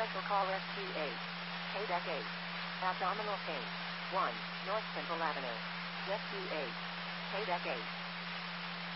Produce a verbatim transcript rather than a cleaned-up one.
Special call S T eight. K-Deck eight. Abdominal pain. one. North Central Avenue. S T eight. K-Deck eight.